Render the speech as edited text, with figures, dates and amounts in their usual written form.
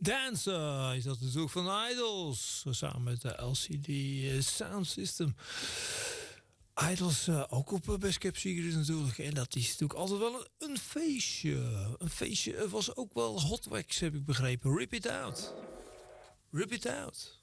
Dancer is dat natuurlijk van Idols. Samen met de LCD Sound System. Idols ook op Best Kept Secret natuurlijk. En dat is natuurlijk altijd wel een feestje. Een feestje was ook wel Hot Wax, heb ik begrepen. Rip It Out. Rip It Out.